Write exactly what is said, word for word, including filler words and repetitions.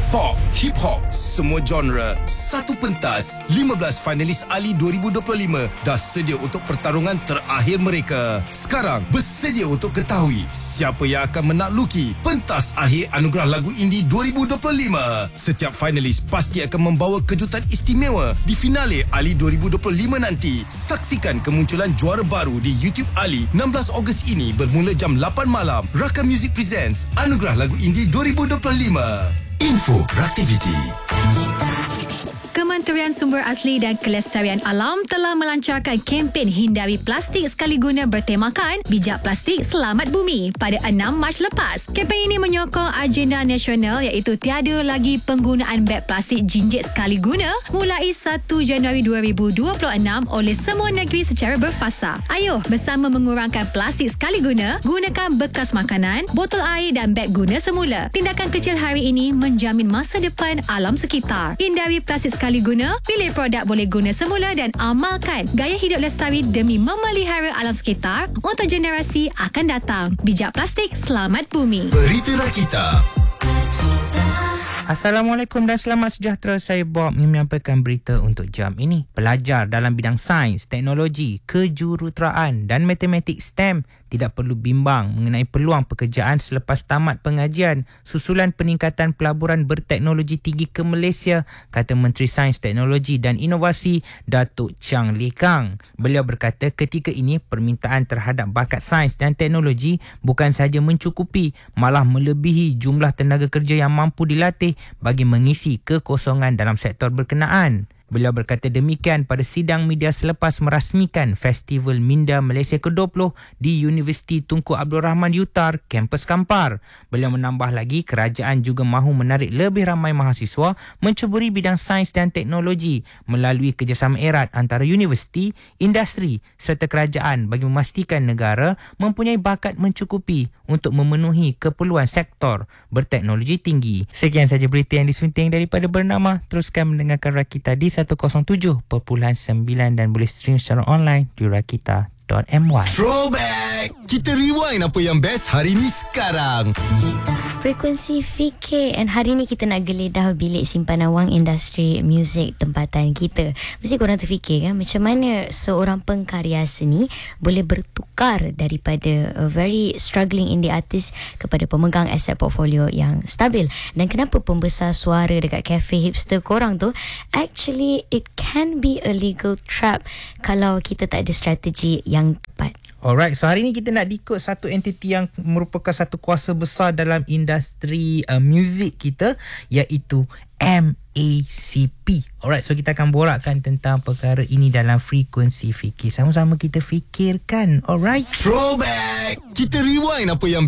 pop, hip hop, semua genre, satu pentas. lima belas finalis Ali dua ribu dua puluh lima dah sedia untuk pertarungan terakhir mereka. Sekarang bersedia untuk ketahui siapa yang akan menakluki pentas akhir Anugerah Lagu Indie dua ribu dua puluh lima. Setiap finalis pasti akan membawa kejutan istimewa di finale Ali dua ribu dua puluh lima nanti. Saksikan kemunculan juara baru di YouTube Ali enam belas Ogos ini bermula jam lapan malam. Rakam Music presents Anugerah Lagu Indie dua ribu dua puluh lima. Info Raktiviti. Kementerian Sumber Asli dan Kelestarian Alam telah melancarkan kempen hindari plastik sekali guna bertemakan Bijak Plastik Selamat Bumi pada enam Mac lepas. Kempen ini menyokong agenda nasional iaitu tiada lagi penggunaan beg plastik jinjit sekali guna mulai satu Januari dua ribu dua puluh enam oleh semua negeri secara berfasa. Ayuh bersama mengurangkan plastik sekali guna, gunakan bekas makanan, botol air dan beg guna semula. Tindakan kecil hari ini menjamin masa depan alam sekitar. Hindari plastik sekali guna, pilih produk boleh guna semula dan amalkan gaya hidup lestari demi memelihara alam sekitar untuk generasi akan datang. Bijak Plastik Selamat Bumi. Berita Rakita. Assalamualaikum dan selamat sejahtera. Saya Bob yang menyampaikan berita untuk jam ini. Pelajar dalam bidang sains, teknologi, kejuruteraan dan matematik STEM tidak perlu bimbang mengenai peluang pekerjaan selepas tamat pengajian susulan peningkatan pelaburan berteknologi tinggi ke Malaysia, kata Menteri Sains, Teknologi dan Inovasi Datuk Chang Lee Kang. Beliau berkata ketika ini permintaan terhadap bakat sains dan teknologi bukan sahaja mencukupi, malah melebihi jumlah tenaga kerja yang mampu dilatih bagi mengisi kekosongan dalam sektor berkenaan. Beliau berkata demikian pada sidang media selepas merasmikan Festival Minda Malaysia ke dua puluh di Universiti Tunku Abdul Rahman U T A R, kampus Kampar. Beliau menambah lagi kerajaan juga mahu menarik lebih ramai mahasiswa menceburi bidang sains dan teknologi melalui kerjasama erat antara universiti, industri serta kerajaan bagi memastikan negara mempunyai bakat mencukupi untuk memenuhi keperluan sektor berteknologi tinggi. Sekian saja berita yang disunting daripada Bernama. Teruskan mendengarkan Rakita di seratus tujuh perpuluhan sembilan dan boleh stream secara online di rakita dot my. Throwback. Kita rewind apa yang best hari ni sekarang. Frekuensi fikir, and hari ni kita nak geledah bilik simpanan wang industri muzik tempatan kita. Mesti korang terfikir kan macam mana seorang pengkarya seni boleh bertukar daripada a very struggling indie artist kepada pemegang aset portfolio yang stabil. Dan kenapa pembesar suara dekat cafe hipster korang tu, actually it can be a legal trap kalau kita tak ada strategi yang tepat. Alright, so hari ni kita nak ikut satu entiti yang merupakan satu kuasa besar dalam industri uh, muzik kita, iaitu M A C P. Alright, so kita akan borakkan tentang perkara ini dalam frekuensi fikir. Sama-sama kita fikirkan. Alright. Throwback. Kita rewind apa yang